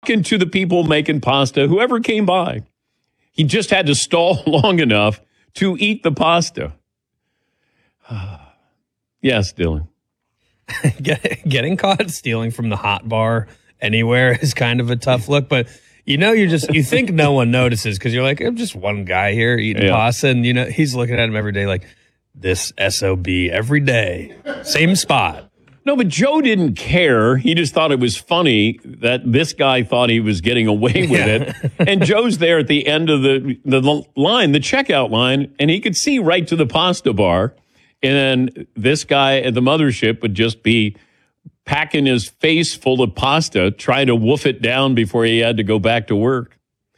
talking to the people making pasta, whoever came by. He just had to stall long enough to eat the pasta. Yes, Dylan. Getting caught stealing from the hot bar anywhere is kind of a tough look, but you think no one notices because you're like, I'm just one guy here eating pasta, and he's looking at him every day like, this SOB every day, same spot. No, but Joe didn't care. He just thought it was funny that this guy thought he was getting away with it. And Joe's there at the end of the line, the checkout line, and he could see right to the pasta bar. And then this guy at the mothership would just be packing his face full of pasta, trying to wolf it down before he had to go back to work.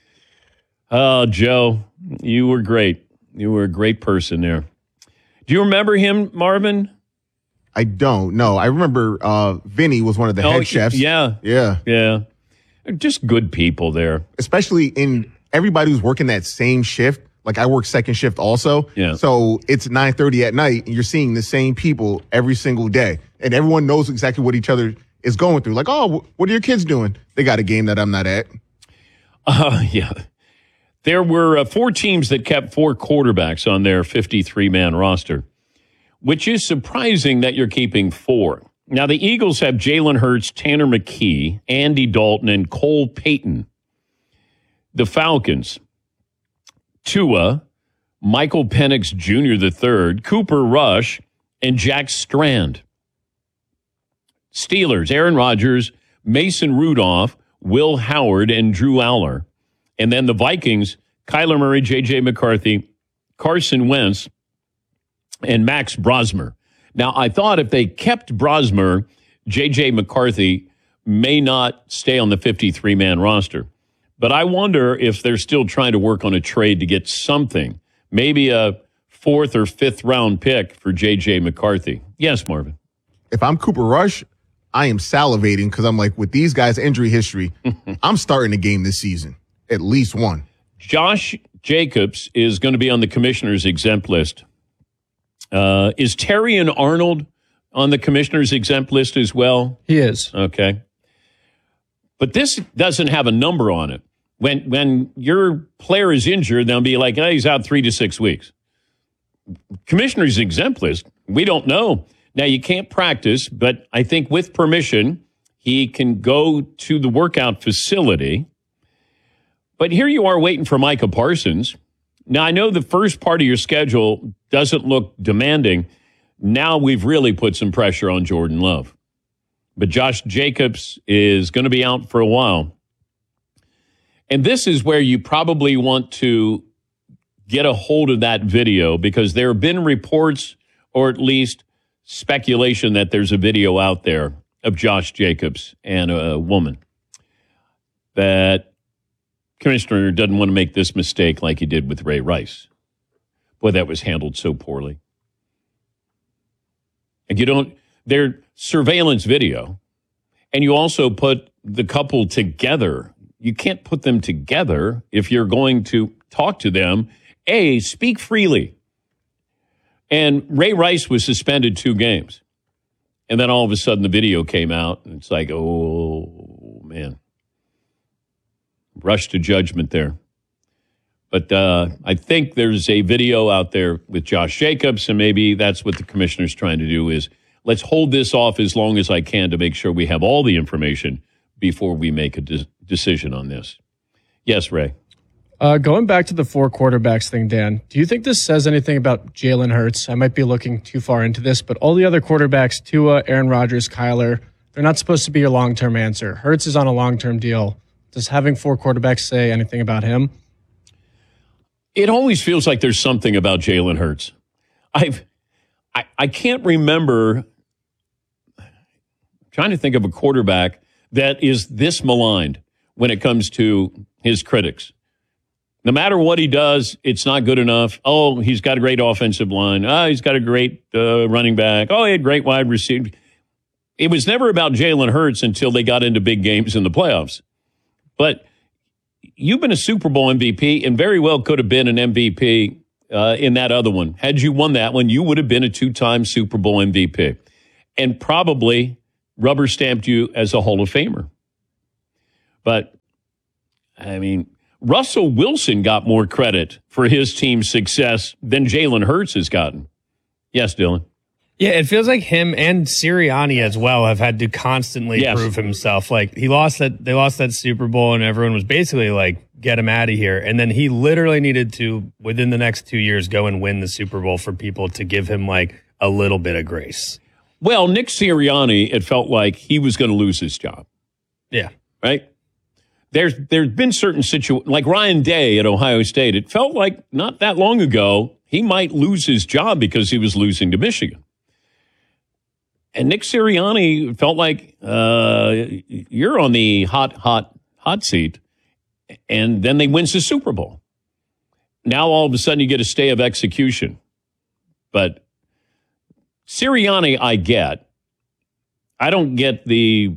Oh, Joe, you were great. You were a great person there. Do you remember him, Marvin? I don't. No, I remember Vinny was one of the head chefs. Yeah. Just good people there. Especially everybody who's working that same shift. Like I work second shift also. Yeah. So it's 9:30 at night and you're seeing the same people every single day. And everyone knows exactly what each other is going through. Like, oh, what are your kids doing? They got a game that I'm not at. Yeah. There were 4 teams that kept 4 quarterbacks on their 53-man roster, which is surprising that you're keeping 4. Now, the Eagles have Jalen Hurts, Tanner McKee, Andy Dalton, and Cole Payton. The Falcons, Tua, Michael Penix Jr. III, Cooper Rush, and Jack Strand. Steelers, Aaron Rodgers, Mason Rudolph, Will Howard, and Drew Aller. And then the Vikings, Kyler Murray, J.J. McCarthy, Carson Wentz, and Max Brosmer. Now, I thought if they kept Brosmer, J.J. McCarthy may not stay on the 53-man roster. But I wonder if they're still trying to work on a trade to get something, maybe a 4th or 5th round pick for J.J. McCarthy. Yes, Marvin. If I'm Cooper Rush, I am salivating because I'm like, with these guys' injury history, I'm starting a game this season, at least one. Josh Jacobs is going to be on the commissioner's exempt list. Is Terry and Arnold on the commissioner's exempt list as well? He is. Okay. But this doesn't have a number on it. When your player is injured, they'll be like, he's out 3 to 6 weeks. Commissioner's exempt list, we don't know. Now, you can't practice, but I think with permission, he can go to the workout facility. But here you are waiting for Micah Parsons. Now, I know the first part of your schedule doesn't look demanding. Now we've really put some pressure on Jordan Love. But Josh Jacobs is going to be out for a while. And this is where you probably want to get a hold of that video because there have been reports, or at least speculation, that there's a video out there of Josh Jacobs and a woman that Commissioner doesn't want to make this mistake like he did with Ray Rice. Boy, that was handled so poorly. And they're surveillance video. And you also put the couple together. You can't put them together if you're going to talk to them. Speak freely. And Ray Rice was suspended 2 games. And then all of a sudden the video came out. And it's like, oh, man. Rush to judgment there. But I think there's a video out there with Josh Jacobs, and maybe that's what the commissioner's trying to do is let's hold this off as long as I can to make sure we have all the information before we make a decision on this. Yes, Ray. Going back to the 4 quarterbacks thing, Dan, do you think this says anything about Jalen Hurts? I might be looking too far into this, but all the other quarterbacks, Tua, Aaron Rodgers, Kyler, they're not supposed to be your long-term answer. Hurts is on a long-term deal. Does having 4 quarterbacks say anything about him? It always feels like there's something about Jalen Hurts. I can't remember. I'm trying to think of a quarterback that is this maligned when it comes to his critics. No matter what he does, it's not good enough. Oh, he's got a great offensive line. Oh, he's got a great running back. Oh, he had great wide receiver. It was never about Jalen Hurts until they got into big games in the playoffs. But you've been a Super Bowl MVP and very well could have been an MVP in that other one. Had you won that one, you would have been a 2-time Super Bowl MVP and probably rubber stamped you as a Hall of Famer. But I mean, Russell Wilson got more credit for his team's success than Jalen Hurts has gotten. Yes, Dylan. Yeah, it feels like him and Sirianni as well have had to constantly prove himself. Like they lost that Super Bowl and everyone was basically like, get him out of here. And then he literally needed to, within the next 2 years, go and win the Super Bowl for people to give him like a little bit of grace. Well, Nick Sirianni, it felt like he was going to lose his job. Yeah. Right? There's been certain situations, like Ryan Day at Ohio State. It felt like not that long ago, he might lose his job because he was losing to Michigan. And Nick Sirianni felt like you're on the hot seat, and then they wins the Super Bowl. Now all of a sudden you get a stay of execution. But Sirianni, I get. I don't get the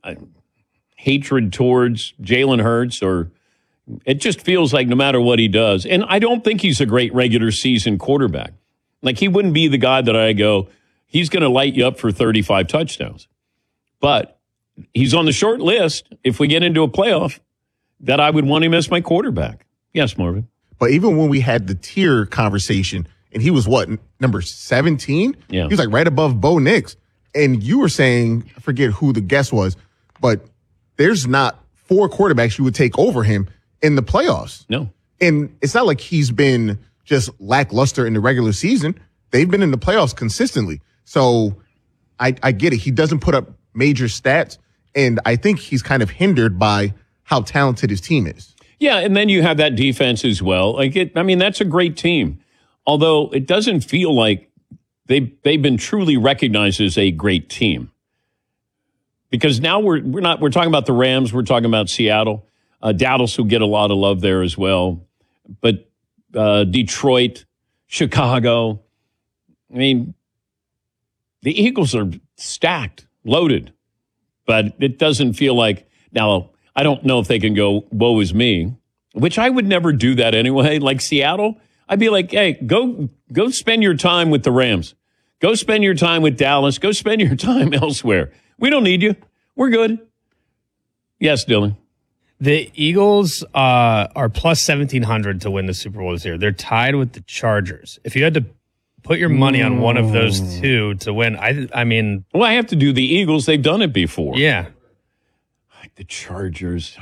hatred towards Jalen Hurts, or it just feels like no matter what he does. And I don't think he's a great regular season quarterback. Like he wouldn't be the guy that I go, he's going to light you up for 35 touchdowns. But he's on the short list, if we get into a playoff, that I would want him as my quarterback. Yes, Marvin. But even when we had the tier conversation, and he was what, number 17? Yeah. He was like right above Bo Nix. And you were saying, I forget who the guest was, but there's not 4 quarterbacks you would take over him in the playoffs. No. And it's not like he's been just lackluster in the regular season. They've been in the playoffs consistently. So I get it. He doesn't put up major stats, and I think he's kind of hindered by how talented his team is. Yeah, and then you have that defense as well. That's a great team. Although it doesn't feel like they've been truly recognized as a great team. Because now we're talking about the Rams, we're talking about Seattle. Dallas will get a lot of love there as well. But Detroit, Chicago, I mean, the Eagles are stacked, loaded, but it doesn't feel like, now, I don't know if they can go, woe is me, which I would never do that anyway. Like Seattle, I'd be like, hey, go spend your time with the Rams. Go spend your time with Dallas. Go spend your time elsewhere. We don't need you. We're good. Yes, Dylan. The Eagles are plus 1,700 to win the Super Bowl this year. They're tied with the Chargers. If you had to put your money on one of those two to win, I mean... Well, I have to do the Eagles. They've done it before. Yeah. Like the Chargers.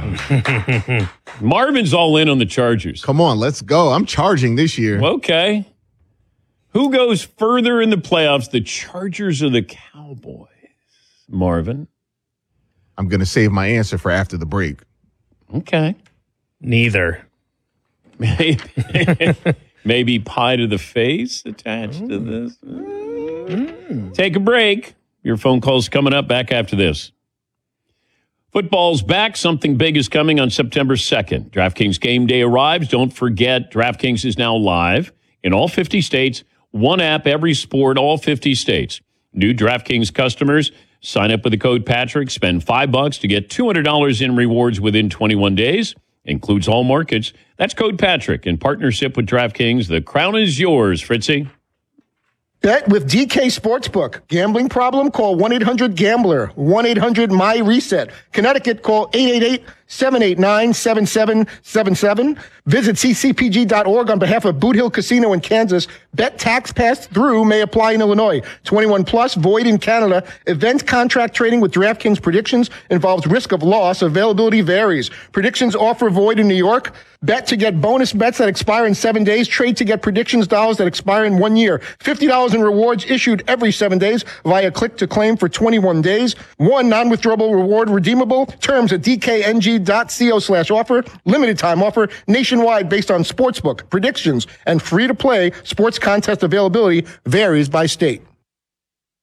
Marvin's all in on the Chargers. Come on, let's go. I'm charging this year. Okay. Who goes further in the playoffs, the Chargers or the Cowboys? Marvin? I'm going to save my answer for after the break. Okay. Neither. Maybe pie to the face attached to this. Take a break. Your phone call's coming up back after this. Football's back. Something big is coming on September 2nd. DraftKings Game Day arrives. Don't forget, DraftKings is now live in all 50 states. One app, every sport, all 50 states. New DraftKings customers, sign up with the code Patrick, spend $5 to get $200 in rewards within 21 days. Includes all markets. That's code Patrick in partnership with DraftKings. The crown is yours, Fritzy. Bet with DK Sportsbook. Gambling problem? Call 1-800-GAMBLER. 1-800-MY-RESET. Connecticut, call 888-789-7777. Visit ccpg.org on behalf of Boot Hill Casino in Kansas. Bet tax passed through may apply in Illinois. 21 plus, void in Canada. Event contract trading with DraftKings predictions involves risk of loss. Availability varies. Predictions offer void in New York. Bet to get bonus bets that expire in 7 days. Trade to get predictions dollars that expire in 1 year. $50 in rewards issued every 7 days via click to claim for 21 days. One non-withdrawable reward redeemable. Terms at dkng.co/offer. Limited time offer nationwide based on sportsbook, predictions, and free to play sports contest availability varies by state.